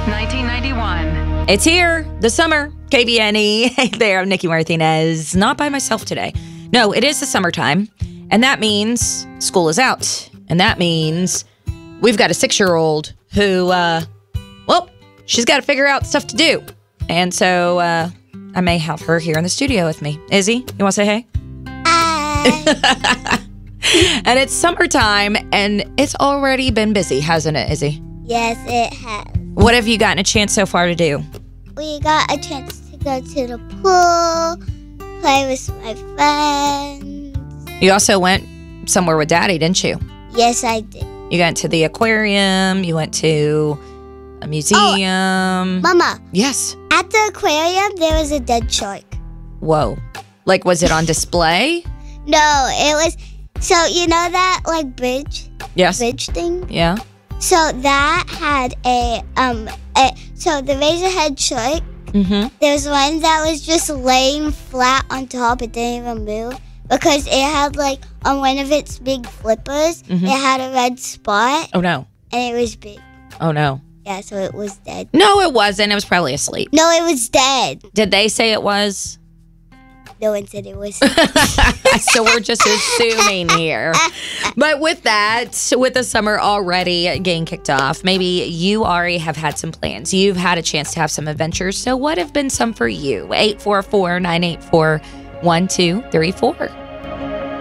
1991. It's here, the summer, KBNE. Hey there, I'm Nikki Martinez. Not by myself today. No, it is the summertime, and that means school is out. And that means we've got a 6-year-old who, she's got to figure out stuff to do. And so I may have her here in the studio with me. Izzy, you want to say hey? Hi. And it's summertime, and it's already been busy, hasn't it, Izzy? Yes, it has. What have you gotten a chance so far to do? We got a chance to go to the pool, play with my friends. You also went somewhere with Daddy, didn't you? Yes, I did. You went to the aquarium. You went to a museum. Mama, Yes. at the aquarium, there was a dead shark. Whoa. Like, was it on display? No, it was... So, you know that, bridge? Yes. Bridge thing? Yeah. So, that had so the razorhead shark, Mm-hmm. there was one that was just laying flat on top. It didn't even move. Because it had, on one of its big flippers, Mhm. it had a red spot, Oh, no. and it was big. Oh, no. Yeah, so it was dead. No, it wasn't. It was probably asleep. No, it was dead. Did they say it was? No one said it was. So we're just assuming here. But with that, with the summer already getting kicked off, maybe you already have had some plans. You've had a chance to have some adventures. So what have been some for you? 844-984-1234.